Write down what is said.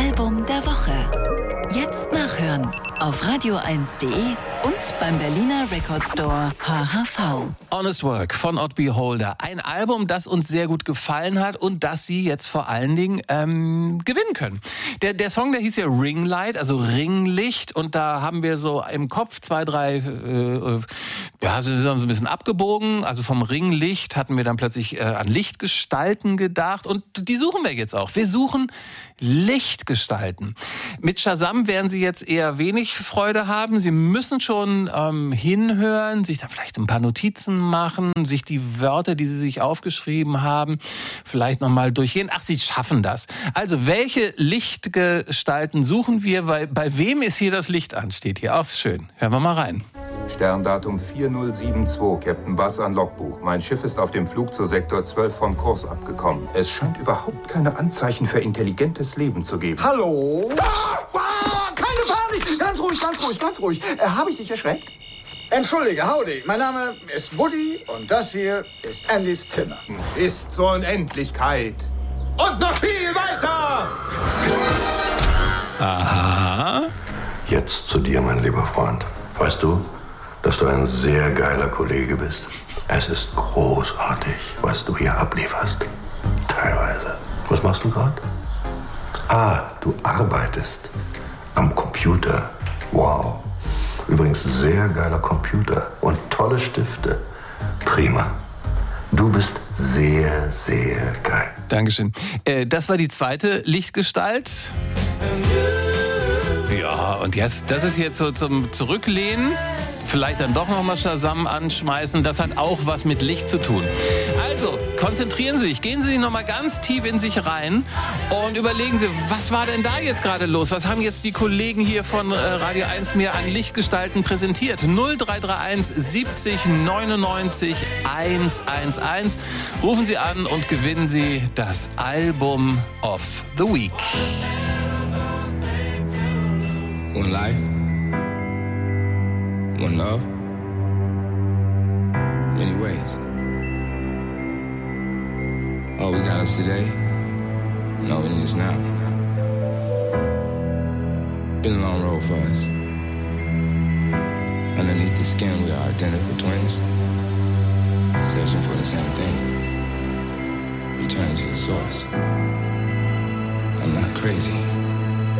Album der Woche. Jetzt nachhören auf radio1.de und beim Berliner Record Store HHV. Honest Work von Odd Beholder. Ein Album, das uns sehr gut gefallen hat und das Sie jetzt vor allen Dingen gewinnen können. Der Song, der hieß ja Ringlight, also Ringlicht. Und da haben wir so im Kopf 2, 3, so ein bisschen abgebogen. Also vom Ringlicht hatten wir dann plötzlich an Lichtgestalten gedacht. Und die suchen wir jetzt auch. Wir suchen Lichtgestalten. Mit Shazam werden Sie jetzt eher wenig Freude haben. Sie müssen schon hinhören, sich da vielleicht ein paar Notizen machen, sich die Wörter, die Sie sich aufgeschrieben haben, vielleicht nochmal durchgehen. Ach, Sie schaffen das. Also, welche Lichtgestalten suchen wir? Bei wem ist hier das Licht an? Steht hier auch schön. Hören wir mal rein. Sterndatum 4072, Captain Bass an Logbuch. Mein Schiff ist auf dem Flug zu Sektor 12 vom Kurs abgekommen. Es scheint überhaupt keine Anzeichen für intelligentes Leben zu geben. Hallo? Keine Panik! Ganz ruhig. Habe ich dich erschreckt? Entschuldige, howdy. Mein Name ist Woody und das hier ist Andys Zimmer. Bis zur Unendlichkeit. Und noch viel weiter! Aha. Jetzt zu dir, mein lieber Freund. Weißt du, dass du ein sehr geiler Kollege bist? Es ist großartig, was du hier ablieferst. Teilweise. Was machst du gerade? Du arbeitest am Computer. Wow. Übrigens sehr geiler Computer und tolle Stifte. Prima. Du bist sehr, sehr geil. Dankeschön. Das war die zweite Lichtgestalt. Ja, und jetzt, das ist jetzt so zum Zurücklehnen. Vielleicht dann doch nochmal Shazam anschmeißen. Das hat auch was mit Licht zu tun. Also, konzentrieren Sie sich. Gehen Sie nochmal ganz tief in sich rein und überlegen Sie, was war denn da jetzt gerade los? Was haben jetzt die Kollegen hier von Radio 1 mir an Lichtgestalten präsentiert? 0331 70 99 111. Rufen Sie an und gewinnen Sie das Album of the Week. One life, one love, many ways. All we got is today, and all we need is now. Been a long road for us. Underneath the skin, we are identical twins, searching for the same thing, returning to the source. I'm not crazy.